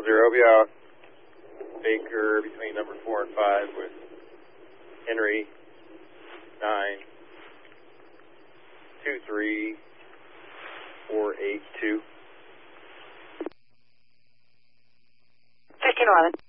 Be out Baker between number 4 and 5 with Henry 923-482. 1511.